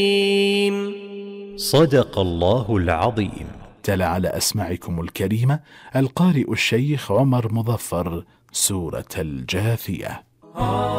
صدق الله العظيم. تلا على أسماعكم الكريمة القارئ الشيخ عمر مظفر سورة الجاثية.